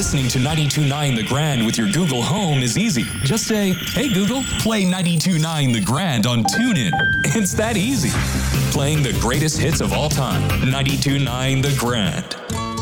listening to 92.9 The Grand with your Google Home is easy. Just say, "Hey Google, play 92.9 The Grand on TuneIn." It's that easy. Playing the greatest hits of all time. 92.9 The Grand.